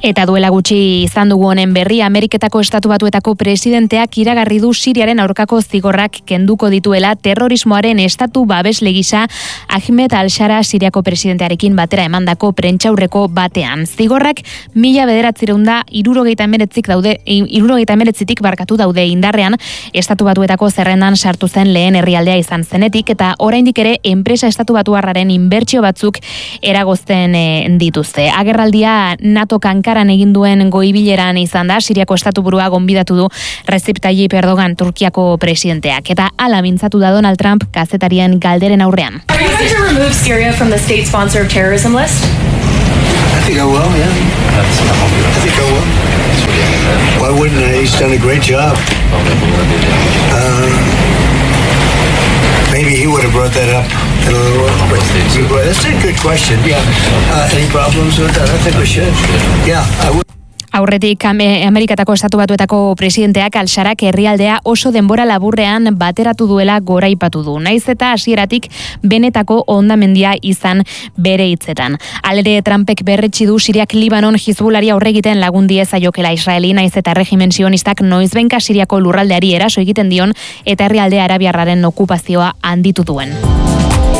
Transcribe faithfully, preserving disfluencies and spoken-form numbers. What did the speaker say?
Eta duela gutxi izan dugu honen berri, Ameriketako Estatu Batuetako presidenteak iragarri du Siriaren aurkako zigorrak kenduko dituela terrorismoaren estatu babesle gisa Ahmed al-Shara Siriako presidentearekin batera emandako prentsaurreko batean. Zigorrak mila bederatziehun eta hirurogeita hemeretzik daude, hirurogeita hemeretzitik barkatu daude indarrean, Estatu Batuetako zerrendan sartu zen lehen herrialdea izan zenetik, eta oraindik ere enpresa Estatu Batuarraren inbertsio batzuk eragozten e, dituzte. Agerraldia NATO Ankaran egin duen goibileran izan da, Siriako estatuburua gonbidatu du Recep Tayyip Erdogan Turkiako presidenteak, eta hala mintzatu da Donald Trump kazetarien galderen aurrean. Are you going to remove Syria from the state sponsor of terrorism list? I think I will, yeah. I think I will. Why wouldn't I? He's done a great job. Um, maybe he would have brought that up in a little while. But that's a good question. Yeah. Uh, any problems with that? I think we should. Yeah, I would. Aurretik Ameriketako Estatu Batuetako presidenteak al-Sharak herrialdea oso denbora laburrean bateratu duela goraipatu du. Naiz eta hasieratik benetako hondamendia izan bere hitzetan. Halere Trumpek berretsi du Siriak Libanon Hizbullari aurre egiten lagun diezaiokela Israeli, naiz eta regimen sionistak noizbehinka Siriako lurraldeari eraso egiten dion eta herrialde arabiarraren okupazioa handitu duen.